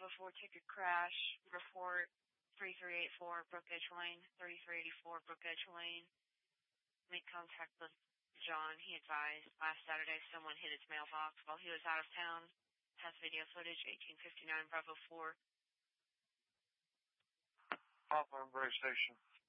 Bravo 4, ticket crash. Report 3384 Brook Edge Lane, 3384 Brook Edge Lane. Make contact with John. He advised last Saturday someone hit his mailbox while he was out of town. Has video footage, 1859 Bravo 4. Papa, Bray Station.